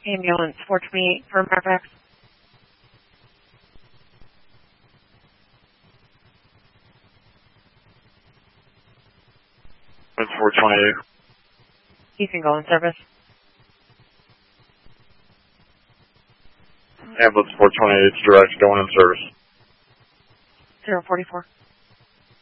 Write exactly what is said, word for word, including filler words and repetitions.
Ambulance four twenty-eight for Fairfax. It's four twenty-eight. You can go in service. Ambulance four twenty-eight, direct, going in service. zero forty-four.